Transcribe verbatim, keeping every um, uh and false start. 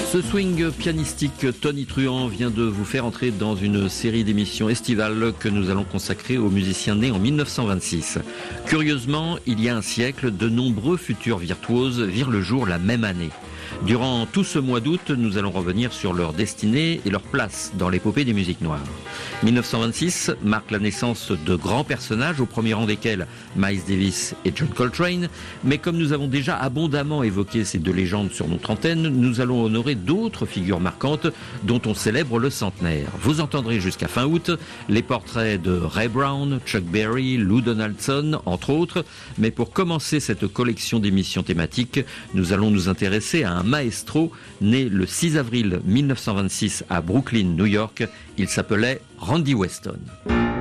Ce swing pianistique Tony Truant vient de vous faire entrer dans une série d'émissions estivales que nous allons consacrer aux musiciens nés en mille neuf cent vingt-six. Curieusement, il y a un siècle, de nombreux futurs virtuoses virent le jour la même année. Durant tout ce mois d'août, nous allons revenir sur leur destinée et leur place dans l'épopée des musiques noires. mille neuf cent vingt-six marque la naissance de grands personnages, au premier rang desquels Miles Davis et John Coltrane. Mais comme nous avons déjà abondamment évoqué ces deux légendes sur notre antenne, nous allons honorer d'autres figures marquantes dont on célèbre le centenaire. Vous entendrez jusqu'à fin août les portraits de Ray Brown, Chuck Berry, Lou Donaldson, entre autres. Mais pour commencer cette collection d'émissions thématiques, nous allons nous intéresser à un maestro né le six avril mille neuf cent vingt-six à Brooklyn, New York. Il s'appelait Randy Weston.